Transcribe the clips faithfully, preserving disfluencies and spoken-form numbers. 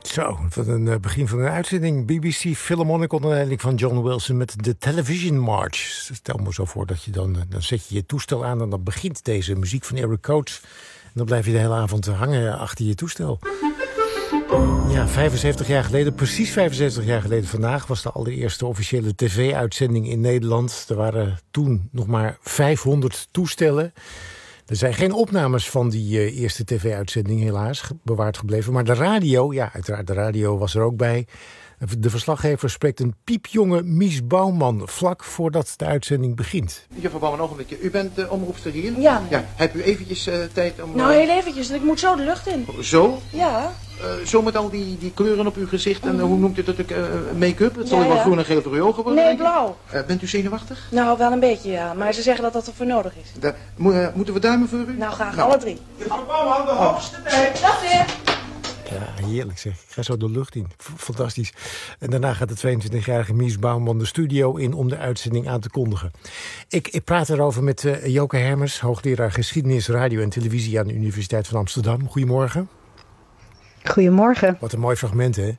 Zo, van een uh, begin van een uitzending. B B C Philharmonic onder leiding van John Wilson met de Television March. Stel me zo voor dat je dan, dan zet je je toestel aan en dan begint deze muziek van Eric Coates. En dan blijf je de hele avond hangen achter je toestel. Ja, vijfenzeventig jaar geleden, precies vijfenzeventig jaar geleden vandaag, was de allereerste officiële tv-uitzending in Nederland. Er waren toen nog maar vijfhonderd toestellen. Er zijn geen opnames van die uh, eerste tv-uitzending helaas bewaard gebleven. Maar de radio, ja, uiteraard de radio was er ook bij. De verslaggever spreekt een piepjonge Mies Bouwman vlak voordat de uitzending begint. Juffrouw Bouwman, een ogenblikje. U bent uh, omroepster hier? Ja. Ja. Heb u eventjes uh, tijd om... Uh... Nou, heel eventjes. Ik moet zo de lucht in. Zo? Ja. Uh, zo met al die, die kleuren op uw gezicht en uh, hoe noemt u dat ook? Uh, make-up? Het zal ja, u wel ja. groen en geel voor uw ogen worden? Nee, blauw. Uh, bent u zenuwachtig? Nou, wel een beetje, ja. Maar ze zeggen dat dat ervoor nodig is. Da mo uh, moeten we duimen voor u? Nou, graag nou. alle drie. Juffrouw Bouwman, de hoogste tijd. Dag weer. Ja, heerlijk zeg. Ik ga zo de lucht in. Fantastisch. En daarna gaat de tweeëntwintigjarige Mies Bouwman de studio in om de uitzending aan te kondigen. Ik, ik praat erover met uh, Joke Hermers, hoogleraar geschiedenis, radio en televisie aan de Universiteit van Amsterdam. Goedemorgen. Goedemorgen. Wat een mooi fragment, hè?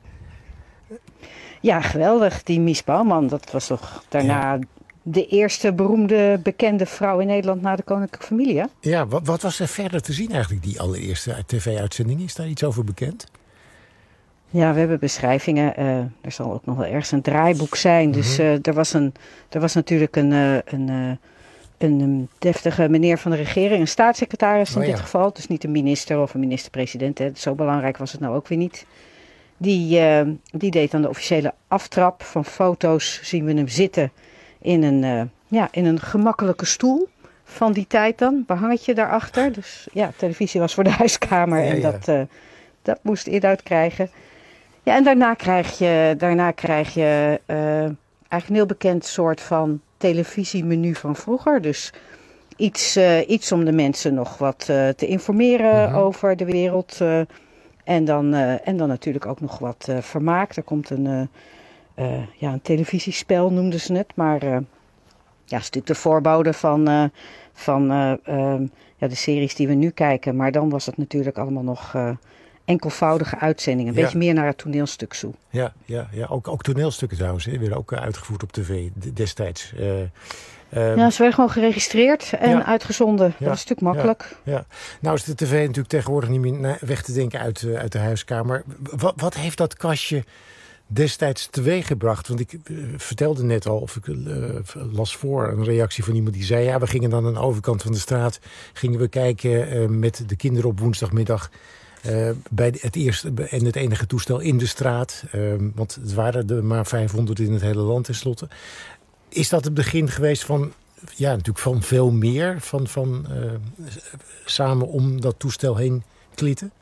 Ja, geweldig. Die Mies Bouwman, dat was toch daarna... Ja. De eerste beroemde, bekende vrouw in Nederland na de koninklijke familie, hè? Ja, wat, wat was er verder te zien eigenlijk, die allereerste tv-uitzending? Is daar iets over bekend? Ja, we hebben beschrijvingen. Uh, er zal ook nog wel ergens een draaiboek zijn. Mm-hmm. Dus uh, er, was een, er was natuurlijk een, uh, een, uh, een, een deftige meneer van de regering, een staatssecretaris in oh, dit ja. geval. Dus niet een minister of een minister-president. Hè. Zo belangrijk was het nou ook weer niet. Die, uh, die deed dan de officiële aftrap. Van foto's zien we hem zitten in een, uh, ja, in een gemakkelijke stoel van die tijd dan. Behangetje daarachter. Dus ja, televisie was voor de huiskamer ja, en ja. dat, uh, dat moest eruit krijgen. Ja, en daarna krijg je, daarna krijg je uh, eigenlijk een heel bekend soort van televisiemenu van vroeger. Dus iets, uh, iets om de mensen nog wat uh, te informeren uh-huh. over de wereld. Uh, en, dan, uh, en dan natuurlijk ook nog wat uh, vermaak. Er komt een... Uh, Uh, ja, een televisiespel noemden ze het, maar uh, ja, het is natuurlijk de voorbode van, uh, van uh, uh, ja, de series die we nu kijken. Maar dan was het natuurlijk allemaal nog uh, enkelvoudige uitzendingen, een ja. beetje meer naar het toneelstuk toe. Ja, ja, ja. Ook, ook toneelstukken trouwens, hè? Werden ook uitgevoerd op tv destijds. Uh, um... Ja, ze werden gewoon geregistreerd en ja. uitgezonden. Ja. Dat is natuurlijk makkelijk. Ja, ja. Nou is de tv natuurlijk tegenwoordig niet meer weg te denken uit, uh, uit de huiskamer. Wat, wat heeft dat kastje destijds teweeggebracht? Want ik uh, vertelde net al, of ik uh, las voor een reactie van iemand die zei... ja, we gingen dan aan de overkant van de straat, gingen we kijken uh, met de kinderen op woensdagmiddag... Uh, bij het eerste en het enige toestel in de straat. Uh, want het waren er maar vijfhonderd in het hele land tenslotte. Is dat het begin geweest van, ja, natuurlijk van veel meer? Van, van uh, samen om dat toestel heen klitten?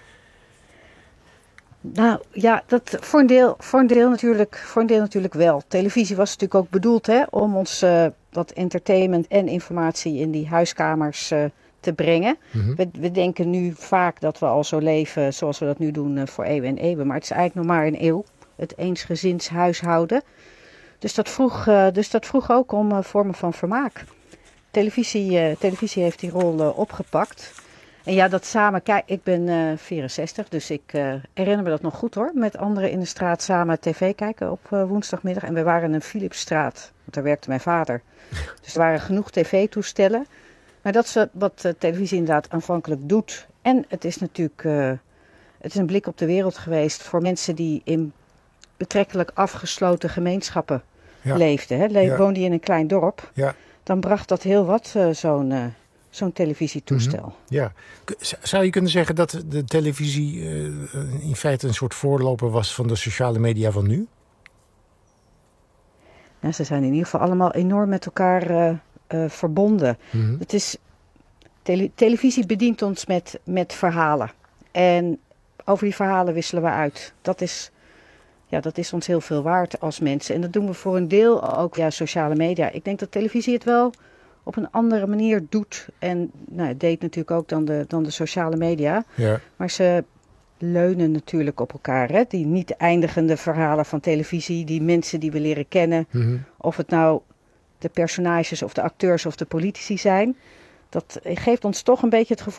Nou ja, dat voor een deel, voor een deel, natuurlijk, voor een deel natuurlijk wel. Televisie was natuurlijk ook bedoeld hè, om ons uh, wat entertainment en informatie in die huiskamers uh, te brengen. Mm-hmm. We, we denken nu vaak dat we al zo leven zoals we dat nu doen uh, voor eeuwen en eeuwen. Maar het is eigenlijk nog maar een eeuw, het eensgezinshuishouden. Dus dat vroeg, uh, dus dat vroeg ook om uh, vormen van vermaak. Televisie, uh, televisie heeft die rol uh, opgepakt. En ja, dat samen, kijk, ik ben uh, vierenzestig, dus ik uh, herinner me dat nog goed hoor. Met anderen in de straat samen tv kijken op uh, woensdagmiddag. En we waren in een Philipsstraat, want daar werkte mijn vader. Dus er waren genoeg tv-toestellen. Maar dat is wat uh, televisie inderdaad aanvankelijk doet. En het is natuurlijk uh, het is een blik op de wereld geweest voor mensen die in betrekkelijk afgesloten gemeenschappen ja. leefden. Hè. Le- ja. Woonde je in een klein dorp, ja. dan bracht dat heel wat uh, zo'n... Uh, Zo'n televisietoestel. Mm-hmm. Ja. Zou je kunnen zeggen dat de televisie uh, in feite een soort voorloper was van de sociale media van nu? Ja, ze zijn in ieder geval allemaal enorm met elkaar uh, uh, verbonden. Mm-hmm. Het is, tele- televisie bedient ons met, met verhalen. En over die verhalen wisselen we uit. Dat is, ja, dat is ons heel veel waard als mensen. En dat doen we voor een deel ook via sociale media. Ik denk dat televisie het wel op een andere manier doet. En nou, het deed natuurlijk ook dan de, dan de sociale media. Ja. Maar ze leunen natuurlijk op elkaar. Hè? Die niet eindigende verhalen van televisie. Die mensen die we leren kennen. Mm-hmm. Of het nou de personages of de acteurs of de politici zijn. Dat geeft ons toch een beetje het gevoel